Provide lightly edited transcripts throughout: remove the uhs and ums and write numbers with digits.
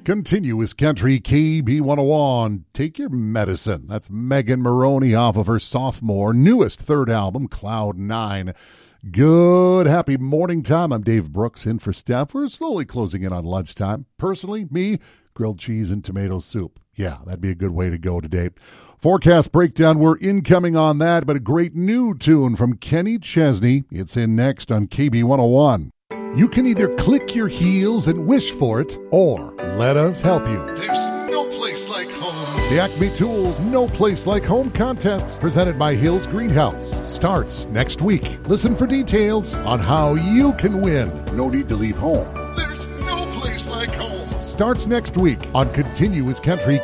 Continuous Country KB101. Take your medicine. That's Megan Moroney off of her sophomore, newest third album, Cloud 9. Good, happy morning time. I'm Dave Brooks in for Steph. We're slowly closing in on lunchtime. Personally, me, grilled cheese and tomato soup. Yeah, that'd be a good way to go today. Forecast breakdown, we're incoming on that, but a great new tune from Kenny Chesney. It's in next on KB101. You can either click your heels and wish for it, or let us help you. There's no place like home. The Acme Tools No Place Like Home contest, presented by Hills Greenhouse, starts next week. Listen for details on how you can win. No need to leave home. There's no place like home. Starts next week on Continuous Country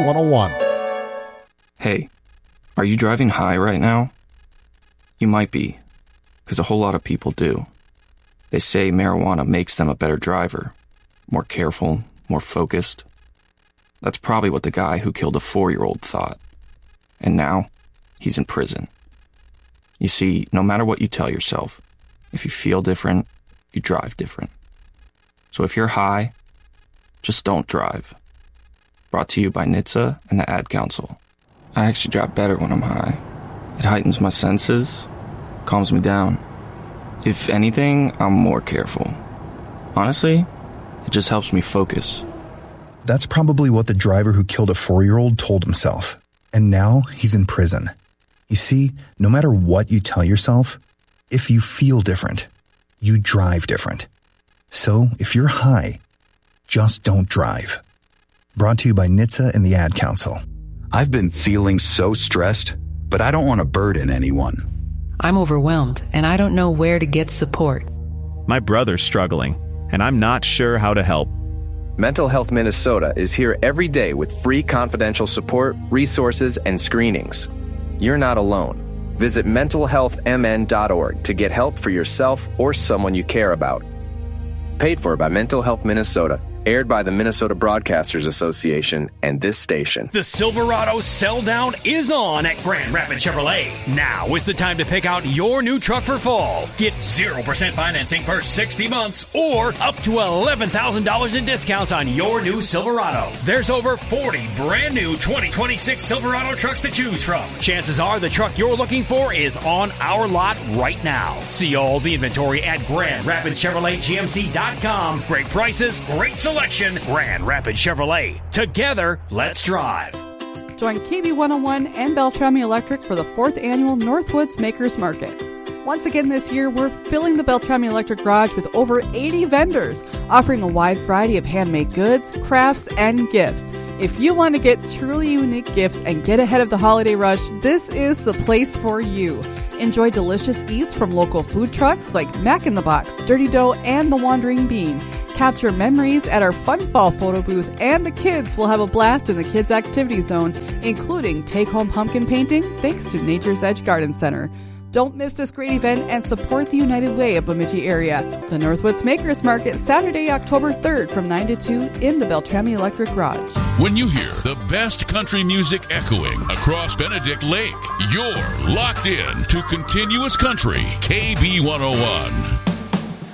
KB101. Hey, are you driving high right now? You might be, because a whole lot of people do. They say marijuana makes them a better driver, more careful, more focused. That's probably what the guy who killed a 4-year-old thought. And now, he's in prison. You see, no matter what you tell yourself, if you feel different, you drive different. So if you're high, just don't drive. Brought to you by NHTSA and the Ad Council. I actually drive better when I'm high. It heightens my senses, calms me down. If anything, I'm more careful. Honestly, it just helps me focus. That's probably what the driver who killed a 4-year-old told himself. And now he's in prison. You see, no matter what you tell yourself, if you feel different, you drive different. So if you're high, just don't drive. Brought to you by NHTSA and the Ad Council. I've been feeling so stressed, but I don't want to burden anyone. I'm overwhelmed, and I don't know where to get support. My brother's struggling, and I'm not sure how to help. Mental Health Minnesota is here every day with free confidential support, resources, and screenings. You're not alone. Visit mentalhealthmn.org to get help for yourself or someone you care about. Paid for by Mental Health Minnesota. Aired by the Minnesota Broadcasters Association and this station. The Silverado Sell Down is on at Grand Rapids Chevrolet. Now is the time to pick out your new truck for fall. Get 0% financing for 60 months or up to $11,000 in discounts on your new Silverado. There's over 40 brand new 2026 Silverado trucks to choose from. Chances are the truck you're looking for is on our lot right now. See all the inventory at GrandRapidsChevroletGMC.com. Great prices, great selection. Grand Rapids Chevrolet. Together, let's drive. Join KB101 and Beltrami Electric for the 4th annual Northwoods Makers Market. Once again this year, we're filling the Beltrami Electric Garage with over 80 vendors, offering a wide variety of handmade goods, crafts, and gifts. If you want to get truly unique gifts and get ahead of the holiday rush, this is the place for you. Enjoy delicious eats from local food trucks like Mac in the Box, Dirty Dough, and The Wandering Bean. Capture memories at our Fun Fall photo booth, and the kids will have a blast in the Kids Activity Zone, including take-home pumpkin painting thanks to Nature's Edge Garden Center. Don't miss this great event and support the United Way of Bemidji area. The Northwoods Makers Market, Saturday, October 3rd from 9 to 2 in the Beltrami Electric Garage. When you hear the best country music echoing across Benedict Lake, you're locked in to Continuous Country KB101.